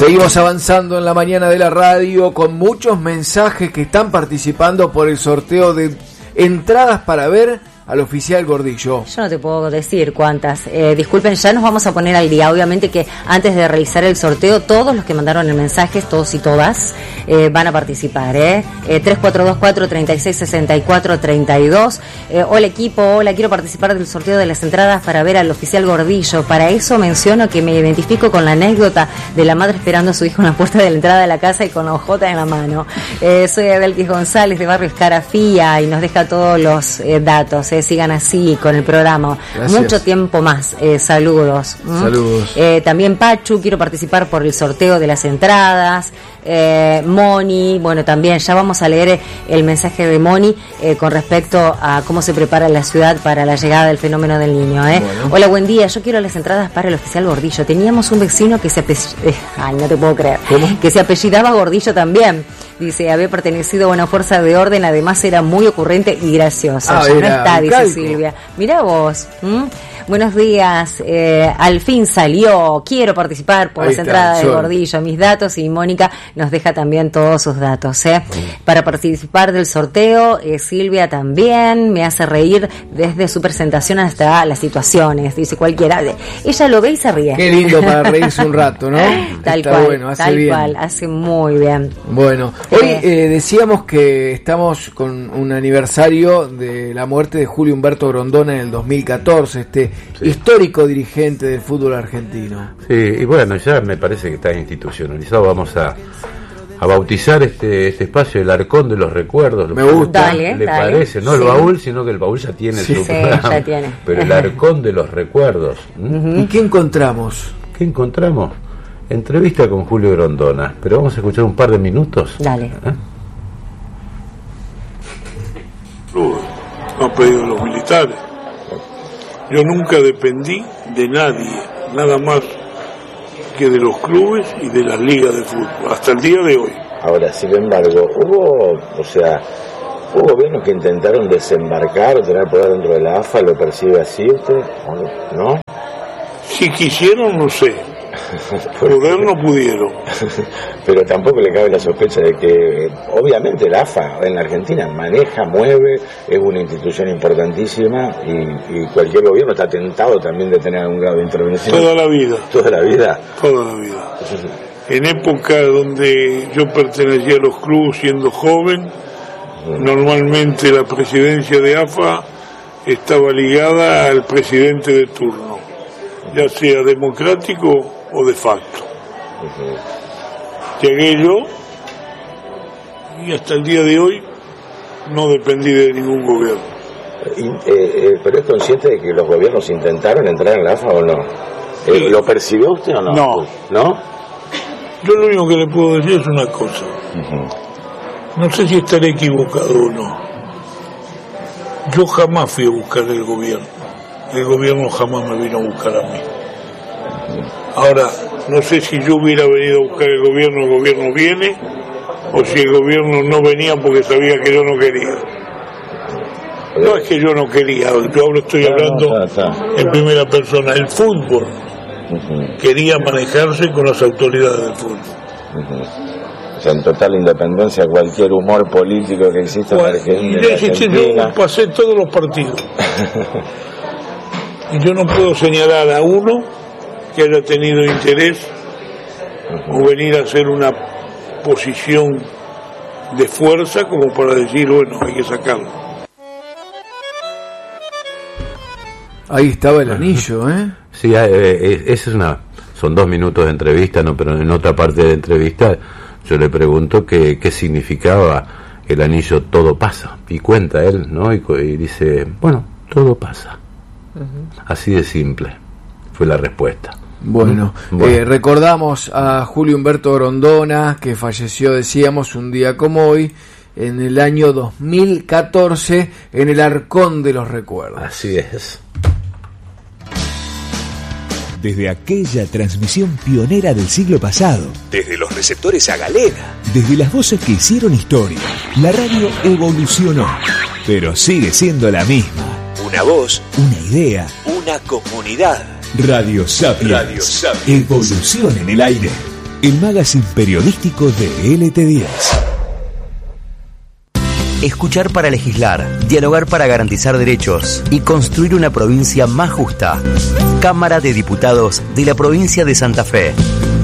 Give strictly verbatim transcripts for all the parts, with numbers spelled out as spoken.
Seguimos avanzando en la mañana de la radio con muchos mensajes que están participando por el sorteo de entradas para ver al oficial Gordillo. Yo no te puedo decir cuántas. Eh, disculpen, ya nos vamos a poner al día. Obviamente que antes de realizar el sorteo, todos los que mandaron el mensaje, todos y todas, eh, van a participar. ¿eh? Eh, tres cuatro dos cuatro, tres seis seis cuatro, tres dos. Eh, hola equipo, hola, quiero participar del sorteo de las entradas para ver al oficial Gordillo. Para eso menciono que me identifico con la anécdota de la madre esperando a su hijo en la puerta de la entrada de la casa y con la hojota en la mano. Eh, soy Adelquis González de Barrio Escarafía y nos deja todos los eh, datos. Eh, sigan así con el programa. Gracias. Mucho tiempo más. Eh, saludos. ¿Mm? Saludos. Eh, también Pachu, quiero participar por el sorteo de las entradas. Eh, Moni, bueno, también ya vamos a leer el mensaje de Moni eh, con respecto a cómo se prepara la ciudad para la llegada del fenómeno del niño. ¿eh? Bueno. Hola, buen día. Yo quiero las entradas para el oficial Gordillo. Teníamos un vecino que se apellidaba, eh, ay, no te puedo creer, ¿Cómo? que se apellidaba Gordillo también. Dice, había pertenecido a una fuerza de orden, además era muy ocurrente y gracioso. Ah, ya no está, dice calco. Silvia. Mirá vos. ¿m? Buenos días, eh, al fin salió, quiero participar por Ahí las está, entradas de Gordillo, mis datos, y Mónica nos deja también todos sus datos. ¿eh? Mm. Para participar del sorteo, eh, Silvia también me hace reír desde su presentación hasta las situaciones, dice cualquiera. Ella lo ve y se ríe. Qué lindo para reírse un rato, ¿no? Tal está cual, bueno, hace tal bien. cual, hace muy bien. Bueno, hoy eh, eh, decíamos que estamos con un aniversario de la muerte de Julio Humberto Grondona en el dos mil catorce, este Sí. histórico dirigente del fútbol argentino. Sí, y bueno, ya me parece que está institucionalizado. Vamos a, a bautizar este este espacio el Arcón de los Recuerdos. Me gusta. Dale, ¿Le dale. parece? No sí. el baúl, sino que el baúl ya tiene sí, su sí, programa. ya tiene. Pero el Arcón de los Recuerdos. ¿Mm? ¿Y qué encontramos? ¿Qué encontramos? Entrevista con Julio Grondona. Pero vamos a escuchar un par de minutos. Dale. ¿Eh? No han pedido los militares. Yo nunca dependí de nadie, nada más que de los clubes y de las ligas de fútbol, hasta el día de hoy. Ahora, sin embargo, hubo, o sea, hubo gobiernos que intentaron desembarcar o tener poder dentro de la A F A, ¿lo percibe así usted? ¿No? Si quisieron, no sé. Poder no pudieron. Pero tampoco le cabe la sospecha de que, obviamente, la A F A en la Argentina maneja, mueve, es una institución importantísima y, y cualquier gobierno está tentado también de tener algún grado de intervención. Toda la vida. Toda la vida. Toda la vida. En época donde yo pertenecía a los clubes siendo joven, mm. normalmente la presidencia de A F A estaba ligada al presidente de turno, ya sea democrático o de facto. Uh-huh. Llegué yo y hasta el día de hoy no dependí de ningún gobierno. Y, eh, eh, ¿Pero es consciente de que los gobiernos intentaron entrar en la A F A o no? Eh, ¿Lo percibió usted o no? No. ¿No? Yo lo único que le puedo decir es una cosa. Uh-huh. No sé si estaré equivocado o no. Yo jamás fui a buscar el gobierno. El gobierno jamás me vino a buscar a mí. Ahora, no sé si yo hubiera venido a buscar el gobierno, el gobierno viene, o si el gobierno no venía porque sabía que yo no quería. No es que yo no quería, yo ahora estoy hablando en primera persona. El fútbol quería manejarse con las autoridades del fútbol. O sea, en total independencia cualquier humor político que exista en Argentina. Yo pasé todos los partidos. Y yo no puedo señalar a uno que haya tenido interés uh-huh. o venir a hacer una posición de fuerza como para decir, bueno, hay que sacarlo. Ahí estaba el anillo, ¿eh? Sí, eh, esa es una, son dos minutos de entrevista, no, pero en otra parte de la entrevista yo le pregunto qué, qué significaba el anillo todo pasa, y cuenta él, ¿no? Y, y dice, bueno, todo pasa. Uh-huh. Así de simple fue la respuesta. Bueno, bueno. Eh, recordamos a Julio Humberto Grondona, que falleció, decíamos, un día como hoy, en el año dos mil catorce, en el Arcón de los Recuerdos. Así es. Desde aquella transmisión pionera del siglo pasado, desde los receptores a galera, desde las voces que hicieron historia, la radio evolucionó, pero sigue siendo la misma. Una voz, una idea, una comunidad. Radio Sapiens. Radio Sapiens. Evolución en el aire. el magazine periodístico de L T diez. Escuchar para legislar, dialogar para garantizar derechos y construir una provincia más justa. Cámara de Diputados de la provincia de Santa Fe.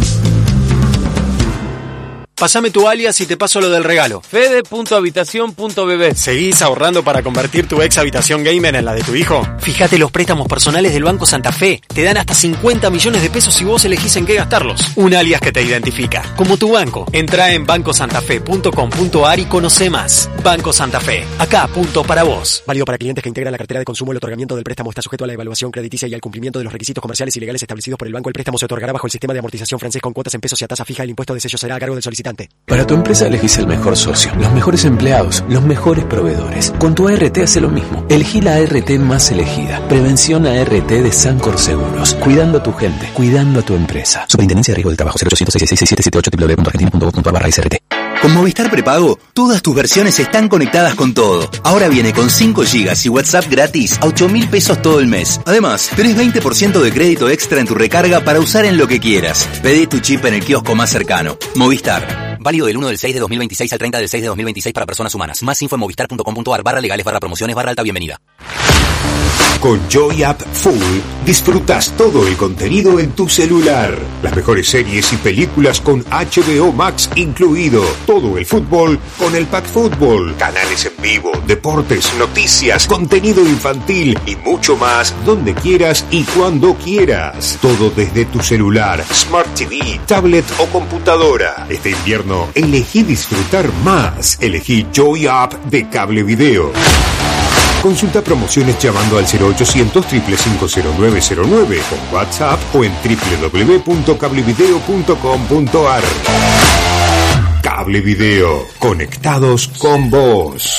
Pásame tu alias y te paso lo del regalo. Fede punto habitación punto b b. ¿Seguís ahorrando para convertir tu ex habitación gamer en la de tu hijo? Fíjate los préstamos personales del Banco Santa Fe. Te dan hasta cincuenta millones de pesos si vos elegís en qué gastarlos. Un alias que te identifica, como tu banco. Entrá en banco santa fe punto com punto a r y conoce más. Banco Santa Fe. Acá, punto para vos. Válido para clientes que integran la cartera de consumo. El otorgamiento del préstamo está sujeto a la evaluación crediticia y al cumplimiento de los requisitos comerciales y legales establecidos por el banco. El préstamo se otorgará bajo el sistema de amortización francés con cuotas en pesos y a tasa fija. El impuesto de sello será a cargo del solicitante. Para tu empresa elegís el mejor socio, los mejores empleados, los mejores proveedores. Con tu A R T hace lo mismo. Elegí la A R T más elegida. Prevención A R T de Sancor Seguros. Cuidando a tu gente, cuidando a tu empresa. Superintendencia de Riesgo del Trabajo. cero ochocientos, seis seis seis, siete siete ocho, doble u doble u doble u punto argentina punto gov punto a r barra S R T. Con Movistar Prepago, todas tus versiones están conectadas con todo. Ahora viene con cinco gigas y WhatsApp gratis a ocho mil pesos todo el mes. Además, tenés veinte por ciento de crédito extra en tu recarga para usar en lo que quieras. Pedí tu chip en el kiosco más cercano. Movistar. Válido del uno del seis de dos mil veintiséis al treinta del seis de dos mil veintiséis para personas humanas. Más info en movistar punto com punto a r barra legales barra promociones barra alta bienvenida. Con Joy App Full disfrutas todo el contenido en tu celular. Las mejores series y películas con H B O Max incluido. Todo el fútbol con el Pack Fútbol. Canales en vivo, deportes, noticias, contenido infantil y mucho más donde quieras y cuando quieras. Todo desde tu celular, Smart T V, tablet o computadora. Este invierno elegí disfrutar más. Elegí Joy App de Cable Video. Consulta promociones llamando al cero ochocientos, cinco cinco cinco, cero nueve cero nueve con WhatsApp o en doble u doble u doble u punto cablevideo punto com punto a r. Cable Video, conectados con vos.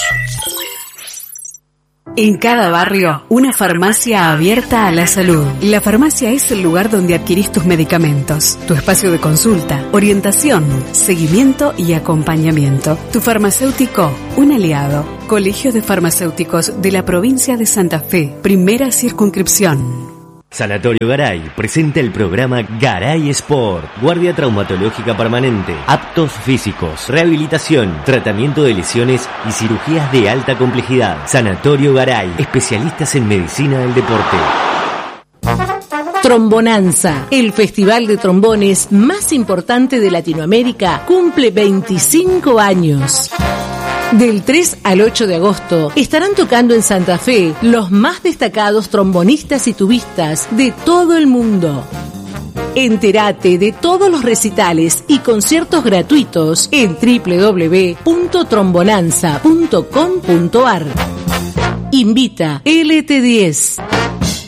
En cada barrio, una farmacia abierta a la salud. La farmacia es el lugar donde adquirís tus medicamentos, tu espacio de consulta, orientación, seguimiento y acompañamiento. Tu farmacéutico, un aliado. Colegio de Farmacéuticos de la provincia de Santa Fe, primera circunscripción. Sanatorio Garay presenta el programa Garay Sport. Guardia traumatológica permanente, aptos físicos, rehabilitación, tratamiento de lesiones y cirugías de alta complejidad. Sanatorio Garay, especialistas en medicina del deporte. Trombonanza, el festival de trombones más importante de Latinoamérica, cumple veinticinco años. Del tres al ocho de agosto estarán tocando en Santa Fe los más destacados trombonistas y tubistas de todo el mundo. Entérate de todos los recitales y conciertos gratuitos en doble u doble u doble u punto trombonanza punto com punto a r. Invita L T diez.